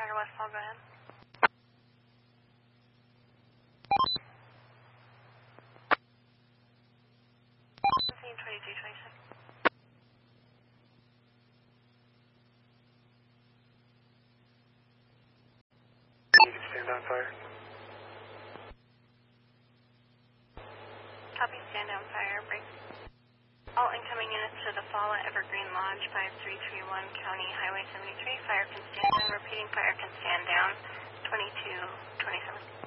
Charter Westfall, go ahead. Scene 2226. You can stand on fire. Copy, stand down, fire, break. All incoming units to the Fall at Evergreen Lodge, 5331 County Highway 73. Fire can stand down. Repeating, fire can stand down. 2227.